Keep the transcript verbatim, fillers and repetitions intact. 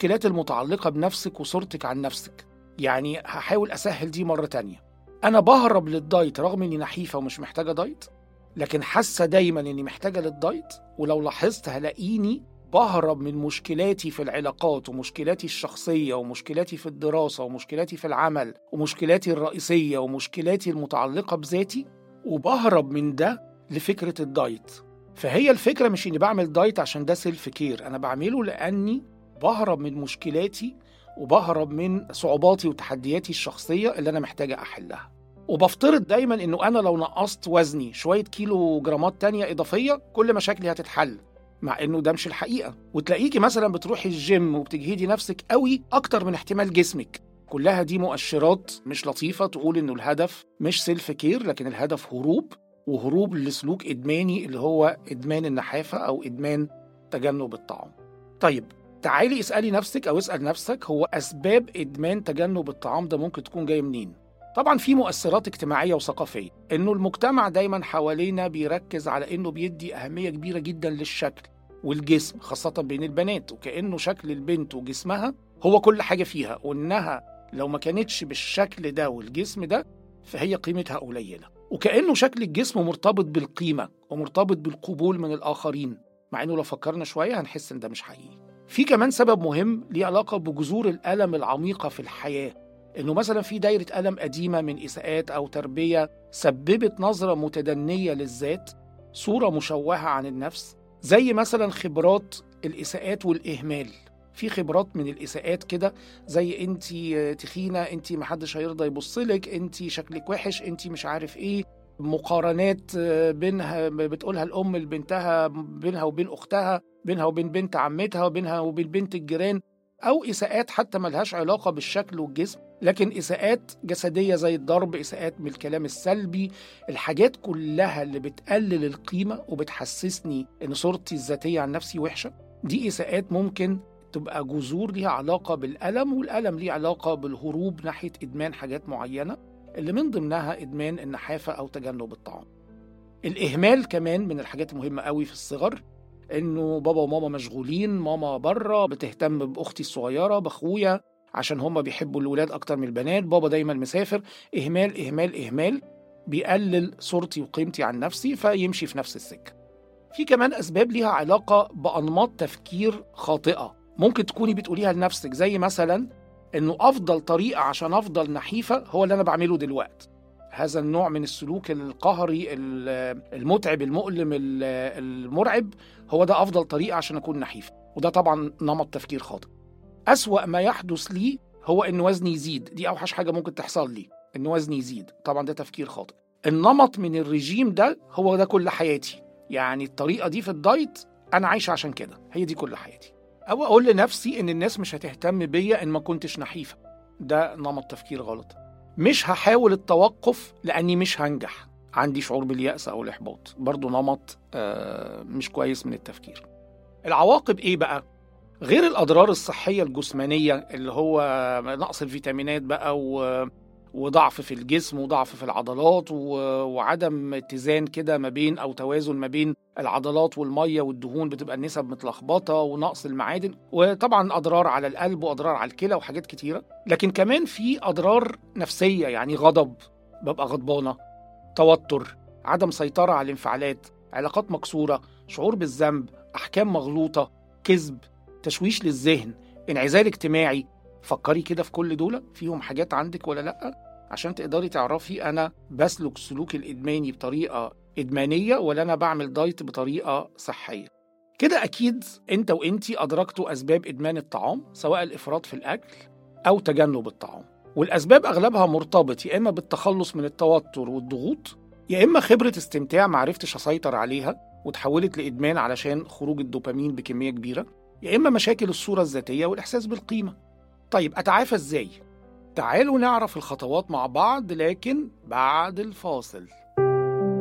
المشكلات المتعلقة بنفسك وصورتك عن نفسك. يعني هحاول أسهل دي مرة تانية. أنا بهرب للدايت رغم إني نحيفة ومش محتاجة دايت، لكن حاسة دايما إني محتاجة للدايت. ولو لاحظت هلاقيني بهرب من مشكلاتي في العلاقات ومشكلاتي الشخصية ومشكلاتي في الدراسة ومشكلاتي في العمل ومشكلاتي الرئيسية ومشكلاتي المتعلقة بذاتي، وبهرب من ده لفكرة الدايت. فهي الفكرة مش إني بعمل دايت عشان ده سيلف كير، أنا بعمله لأني بهرب من مشكلاتي وبهرب من صعوباتي وتحدياتي الشخصية اللي أنا محتاجة أحلها. وبفترض دايما إنه أنا لو نقصت وزني شوية كيلو جرامات تانية إضافية كل مشاكلي هتتحل، مع إنه ده مش الحقيقة. وتلاقيكي مثلا بتروحي الجيم وبتجهدي نفسك قوي أكتر من احتمال جسمك. كلها دي مؤشرات مش لطيفة تقول إنه الهدف مش سيلف كير، لكن الهدف هروب، وهروب لسلوك إدماني اللي هو إدمان النحافة أو إدمان تجنب الطعام. طيب تعالي اسألي نفسك أو اسأل نفسك، هو أسباب إدمان تجنب الطعام ده ممكن تكون جاية منين؟ طبعا في مؤثرات اجتماعية وثقافية، إنه المجتمع دايما حوالينا بيركز على إنه بيدي أهمية كبيرة جدا للشكل والجسم، خاصة بين البنات، وكأنه شكل البنت وجسمها هو كل حاجة فيها، وإنها لو ما كانتش بالشكل ده والجسم ده فهي قيمتها قليلة. وكأنه شكل الجسم مرتبط بالقيمة ومرتبط بالقبول من الآخرين، مع إنه لو فكرنا شوية هنحس إن ده مش حقيقي. في كمان سبب مهم ليه علاقة بجذور الألم العميقة في الحياة، إنه مثلا في دايرة ألم قديمة من إساءات أو تربية سببت نظرة متدنية للذات، صورة مشوهة عن النفس، زي مثلا خبرات الإساءات والإهمال. في خبرات من الإساءات كده زي أنتي تخينة، أنتي محدش هيرضى يبصلك، أنتي شكلك وحش، أنتي مش عارف إيه، مقارنات بينها بتقولها الأم لبنتها، بينها وبين أختها، بينها وبين بنت عمتها، وبينها وبين بنت الجيران، أو إساءات حتى ملهاش علاقة بالشكل والجسم، لكن إساءات جسدية زي الضرب، إساءات من الكلام السلبي. الحاجات كلها اللي بتقلل القيمة وبتحسسني إن صورتي الذاتية عن نفسي وحشة، دي إساءات ممكن تبقى جذور ليها علاقة بالألم، والألم ليه علاقة بالهروب ناحية إدمان حاجات معينة اللي من ضمنها إدمان النحافة أو تجنب الطعام. الإهمال كمان من الحاجات المهمة قوي في الصغر، إنه بابا وماما مشغولين، ماما بره بتهتم بأختي الصغيرة بأخويا عشان هم بيحبوا الولاد أكتر من البنات، بابا دايما مسافر. إهمال إهمال إهمال بيقلل صورتي وقيمتي عن نفسي، فيمشي في نفس السكة. في كمان أسباب ليها علاقة بأنماط تفكير خاطئة ممكن تكوني بتقوليها لنفسك، زي مثلا إنه أفضل طريقة عشان أفضل نحيفة هو اللي أنا بعمله دلوقتي. هذا النوع من السلوك القهري المتعب المؤلم المرعب هو ده أفضل طريقة عشان أكون نحيفة، وده طبعا نمط تفكير خاطئ. أسوأ ما يحدث لي هو إن وزني يزيد، دي أوحش حاجة ممكن تحصل لي، إن وزني يزيد، طبعا ده تفكير خاطئ. النمط من الرجيم ده هو ده كل حياتي، يعني الطريقة دي في الدايت أنا عايشة عشان كده، هي دي كل حياتي. أو أقول لنفسي إن الناس مش هتهتم بيا إن ما كنتش نحيفة، ده نمط تفكير غلط. مش هحاول التوقف لأني مش هنجح، عندي شعور باليأس أو الإحباط، برضو نمط آه مش كويس من التفكير. العواقب إيه بقى؟ غير الأضرار الصحية الجسمانية اللي هو نقص الفيتامينات بقى و... وضعف في الجسم وضعف في العضلات و... وعدم اتزان كده ما بين أو توازن ما بين العضلات والمية والدهون، بتبقى النسب متلخبطة، ونقص المعادن، وطبعا أضرار على القلب وأضرار على الكلى وحاجات كتيرة. لكن كمان في أضرار نفسية، يعني غضب، ببقى غضبانة، توتر، عدم سيطرة على الانفعالات، علاقات مكسورة، شعور بالذنب، أحكام مغلوطة، كذب، تشويش للذهن، انعزال اجتماعي. فكري كده في كل دول فيهم حاجات عندك ولا لأ، عشان تقدري تعرفي أنا بسلك السلوك الإدماني بطريقة إدمانية ولا أنا بعمل دايت بطريقة صحية. كده أكيد أنت وإنتي أدركتوا أسباب إدمان الطعام، سواء الإفراط في الأكل أو تجنب الطعام، والأسباب أغلبها مرتبط يا إما بالتخلص من التوتر والضغوط، يا إما خبرة استمتاع معرفتش أسيطر عليها وتحولت لإدمان علشان خروج الدوبامين بكمية كبيرة، يا إما مشاكل الصورة الذاتية والإحساس بالقيمة. طيب أتعافى إزاي؟ تعالوا نعرف الخطوات مع بعض، لكن بعد الفاصل.